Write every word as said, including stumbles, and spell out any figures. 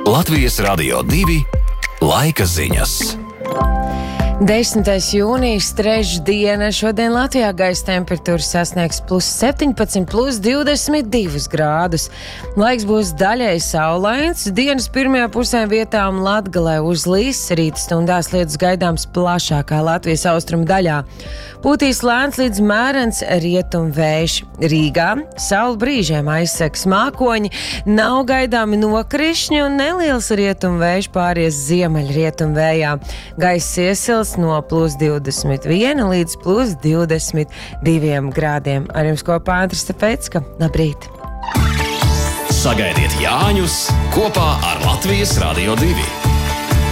Latvijas Radio divi laika ziņas. desmitais jūnijas trešdiena. Šodien Latvijā gaisa temperatūra sasniegs plus septiņpadsmit, plus divdesmit divus grādus. Laiks būs daļai saulains. Dienas pirmajā pusē vietām Latgalē uzlīs. Rīta stundās lietus gaidāms plašākā Latvijas austrumu daļā. Pūtīs lēns līdz mērens rietumu vējš. Rīgā saule brīžiem aizseks mākoņi, nav gaidāmi nokrišņi un neliels rietumu vējš pāries ziemeļrietumu vējā. Gaiss iesils no plus divdesmit viena līdz plus divdesmit diviem grādiem. Ar jums kopā Andris Stefecka. Labrīt! Sagaidiet Jāņus kopā ar Latvijas Radio divi.